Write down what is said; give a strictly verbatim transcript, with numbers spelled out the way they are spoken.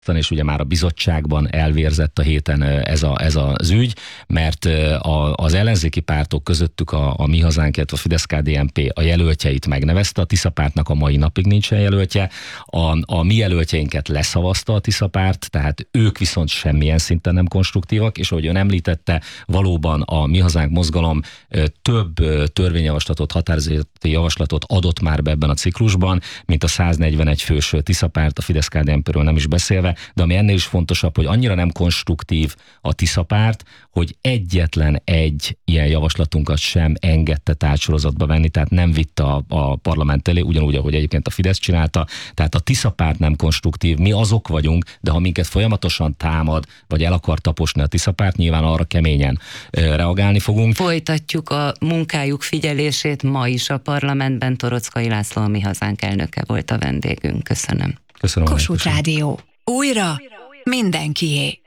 és ugye már a bizottságban elvérzett a héten ez, a, ez az ügy, mert a, az ellenzéki pártok közöttük a, a Mi Hazánk, illetve a Fidesz-ká dé en pé a jelöltjeit megnevezte, a Tisza pártnak a mai napig nincsen jelöltje, a, a mi jelöltjeinket leszavazta a Tisza párt, tehát ők viszont semmilyen szinten nem konstruktívak, és ahogy ön említette, valóban a Mi Hazánk mozgalom több törvényjavaslatot, határozati javaslatot adott már be ebben a ciklusban, mint a száznegyvenegy fős Tisza párt, a Fidesz-ká dé en péről nem is beszélve, de ami ennél is fontosabb, hogy annyira nem konstruktív a Tisza párt, hogy egyetlen egy ilyen javaslatunkat sem engedte tárgysorozatba venni, tehát nem vitte a, a parlament elé, ugyanúgy, ahogy egyébként a Fidesz csinálta, tehát a Tisza párt nem konstruktív, mi azok vagyunk, de ha minket folyamatosan támad, vagy el akar taposni a Tisza párt, nyilván arra keményen ö, reagálni fogunk. Folytatjuk a munkájuk figyelését, ma is a parlamentben Toroczkai László, a Mi Hazánk elnöke volt a vendégünk. Köszönöm. Köszönöm. Kossuth Rádió. Újra mindenkié.